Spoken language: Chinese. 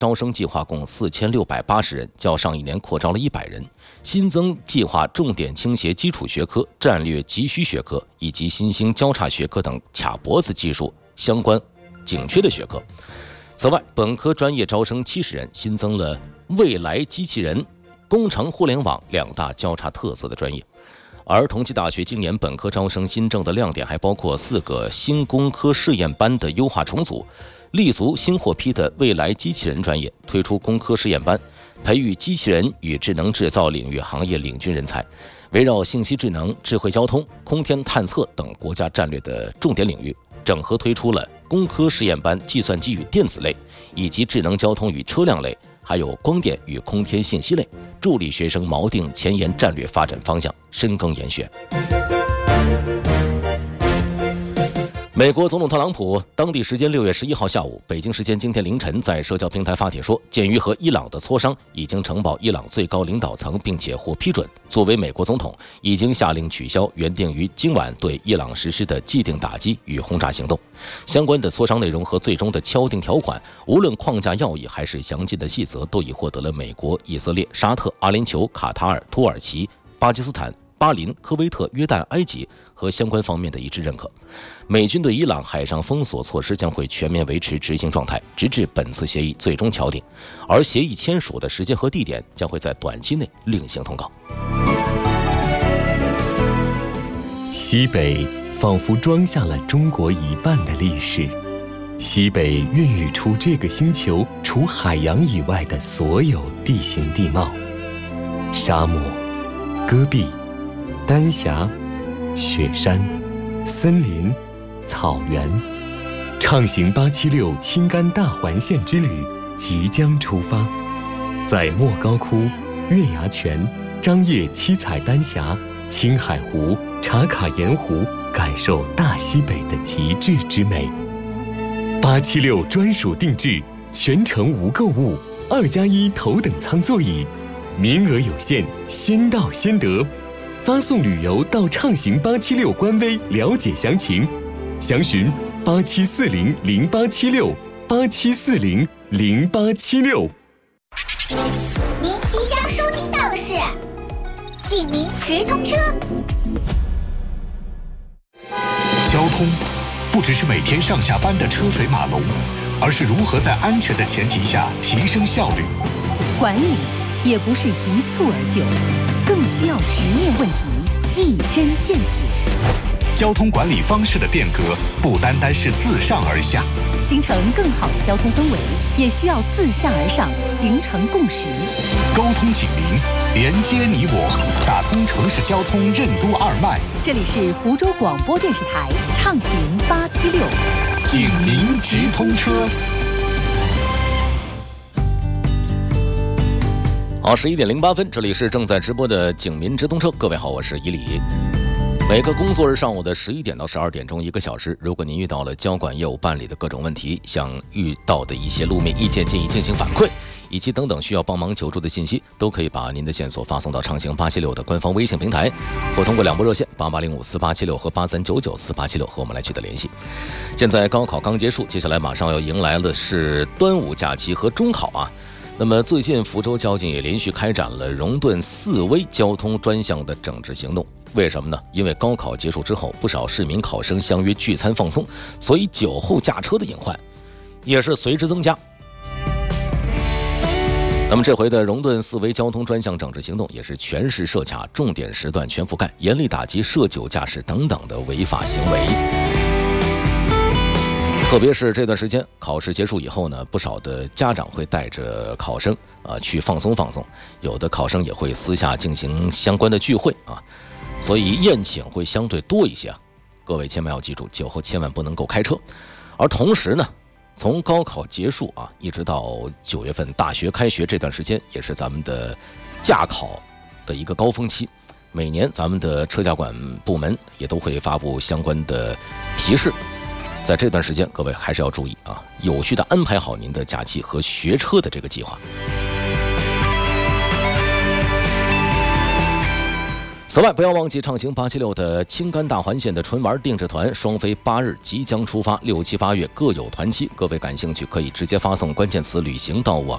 招生计划共4680人，较上一年扩招了100人。新增计划重点倾斜基础学科、战略急需学科以及新兴交叉学科等卡脖子技术相关紧缺的学科。此外，本科专业招生70人，新增了未来机器人、工程互联网2大交叉特色的专业。而同济大学今年本科招生新增的亮点还包括4个新工科试验班的优化重组，立足新获批的未来机器人专业，推出工科试验班，培育机器人与智能制造领域行业领军人才。围绕信息智能、智慧交通、空天探测等国家战略的重点领域，整合推出了工科试验班计算机与电子类，以及智能交通与车辆类，还有光电与空天信息类，助力学生锚定前沿战略发展方向，深耕研学。美国总统特朗普当地时间6月11号下午，北京时间今天凌晨在社交平台发帖说，鉴于和伊朗的磋商已经呈报伊朗最高领导层并且获批准，作为美国总统已经下令取消原定于今晚对伊朗实施的既定打击与轰炸行动。相关的磋商内容和最终的敲定条款，无论框架要义还是详尽的细则，都已获得了美国、以色列、沙特、阿联酋、卡塔尔、土耳其、巴基斯坦、巴林、科威特、约旦、埃及和相关方面的一致认可。美军对伊朗海上封锁措施将会全面维持执行状态，直至本次协议最终敲定，而协议签署的时间和地点将会在短期内另行通告。 西北仿佛装下了中国一半的历史，西北孕育出这个星球除海洋以外的所有地形地貌：沙漠、戈壁、丹霞、雪山、森林、草原。畅行876青甘大环线之旅即将出发，在莫高窟、月牙泉、张掖七彩丹霞、青海湖、茶卡盐湖感受大西北的极致之美。876专属定制，全程无购物，2+1头等舱座椅，名额有限，先到先得。发送旅游到畅行876官微了解详情，详询87400876，87400876。 您即将收听到的是警民直通车。 交通不只是每天上下班的车水马龙，而是如何在安全的前提下提升效率。 管理也不是一蹴而就，更需要直面问题，一针见血。 交通管理方式的变革不单单是自上而下， 形成更好的交通氛围，也需要自下而上形成共识。 沟通警民，连接你我，打通城市交通任督二脉。 这里是福州广播电视台畅行876 警民直通车。 好，11点08分，这里是正在直播的警民直通车。各位好，我是伊礼。每个工作日上午的11点到12点钟1个小时，如果您遇到了交管业务办理的各种问题，想遇到的一些路面意见建议进行反馈，以及等等需要帮忙求助的信息，都可以把您的线索发送到畅行876的官方微信平台，或通过2部热线88054876和83994876和我们来取得联系。现在高考刚结束，接下来马上要迎来的是端午假期和中考啊。那么最近福州交警也连续开展了荣顿4危交通专项的整治行动。为什么呢？因为高考结束之后，不少市民考生相约聚餐放松，所以酒后驾车的隐患也是随之增加。那么这回的荣顿4危交通专项整治行动也是全市设卡，重点时段全覆盖，严厉打击涉酒驾驶等等的违法行为。特别是这段时间考试结束以后呢，不少的家长会带着考生去放松放松，有的考生也会私下进行相关的聚会啊，所以宴请会相对多一些啊。各位千万要记住，酒后千万不能够开车。而同时呢，从高考结束一直到9月份大学开学这段时间，也是咱们的驾考的一个高峰期。每年咱们的车驾管部门也都会发布相关的提示。在这段时间，各位还是要注意有序的安排好您的假期和学车的这个计划。此外，不要忘记畅行876的青甘大环线的纯玩定制团双飞8日即将出发，6、7、8月各有团期。各位感兴趣可以直接发送关键词旅行到网